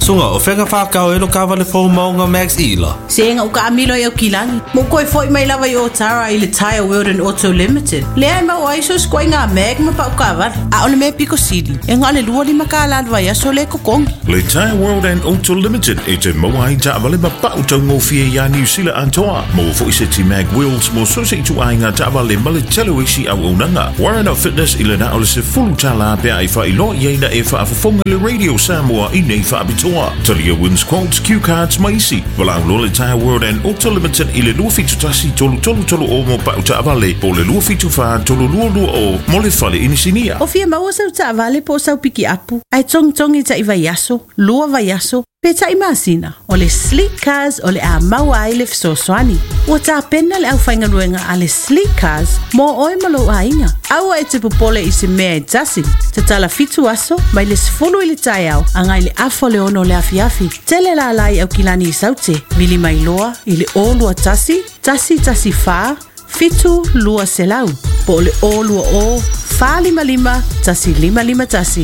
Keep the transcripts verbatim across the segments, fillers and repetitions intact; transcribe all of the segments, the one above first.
sunga o whenga whakau e lo kawale fo maunga Max Ila. Senga uka amilo e o kilangi. Mo koe foi mai lava i o Tara i le Tire World and Auto Limited. Lea ma o aiso skoi ngā meg ma pa o kawale. A ole me Pico City. E ngā le lua li makala alwa ia so le kokongi. Le Tire World and Auto Limited e te moa i ta avale ma pa o tau ngofia ia New Zealand antoa. Mo fo i se ti mag wheels mo so se i tu ai ngā ta avale ma le telo isi au unanga. Warren of Fitness i le na ole se fulu tala pia i wha i lo i eina e wha afafonga le Radio Samoa i nei wha abitoa. Talia wins quotes, cue cards maisi. Wala au lo le Tire World and Auto Limited i le lua fitu tasi tolu tolu tolu o mo pa o ta avale. Po le lua fitu wha tolu lua lua o mo le whale inisinia. O fia maua sau ta avale po sau piki apu. Ai tong tong i ta i vaiaso, lua vaiaso. Pe ta i masina, o le sleek cars o le a maua ai le fisoswani. Ua ta pena le au whainga ruenga a le sleek cars, mo oi malo a inga. Aua e te popole i se mea e tasi. Te tala fitu aso, mai le sifulu i le tai au, a ngai le afo le ono le afiafi. Tele la lai au kilani i saute, vili mai loa, i le o lua tasi, tasi tasi faa, fitu lua selau. Po le o lua o, faa lima lima, tasi lima lima tasi.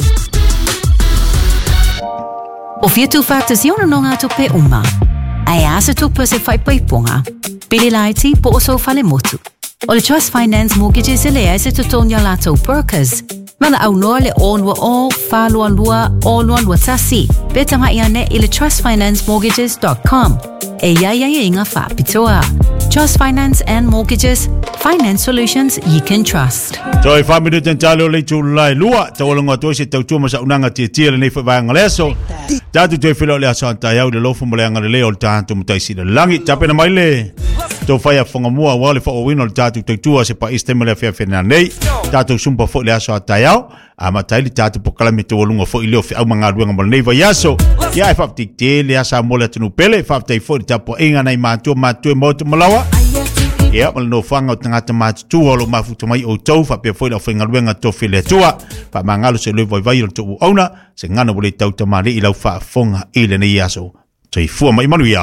O fia tu whātasiona no ngā tupe uma. Ai asa tupa se whaipoiponga. Pili laiti po o so whale motu. O le Trust Finance Mortgages e lea se tutonia lātou brokers. Mana au noa le onua o, whālua lua, onua lua tasi. Betanga ia ne i le trust finance mortgages dot com. E ia ia ia inga whapitoa. Trust Finance and Mortgages. Finance solutions you can trust. So e whaminu ten talo le tu lai lua. Ta walonga toi se tau tuma sa unanga tia tia le nei whaiwanga leso. Tatu te whilo le aso anta iau le lofu mo le anga le leo le tātu mutaisi le langi. Tapena mai le. Tau whai a whangamua wale wha o wino le tātu tau tua se pa istema le whia whina nei. Tātu sumpa fo le aso anta iau. A matai le tātu po kalame te walunga fo i leo whiau mga ruenga mo le nei vai aso. Ia e whaptik te le asa mo le tunu pele. Whaptai fo le tapo inga nei mātua mātua mātua malawa. Ia mal no fanga o tangata mātu o lo mafuta mai o tau whapea fwoi la whainga luenga tofi le tua wha mangalo se loi vai vai o tau auna se ngana wale tau tamari i lau wha fonga i le nei aso. Tai fua mai manuia.